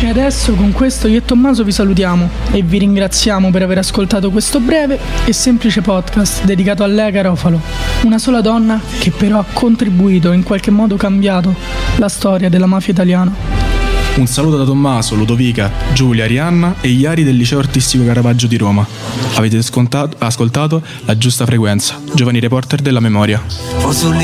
E adesso con questo io e Tommaso vi salutiamo e vi ringraziamo per aver ascoltato questo breve e semplice podcast dedicato a Lea Garofalo, una sola donna che però ha contribuito e in qualche modo cambiato la storia della mafia italiana. Un saluto da Tommaso, Ludovica, Giulia, Arianna e Iari del Liceo Artistico Caravaggio di Roma. Avete ascoltato La Giusta Frequenza, giovani reporter della memoria.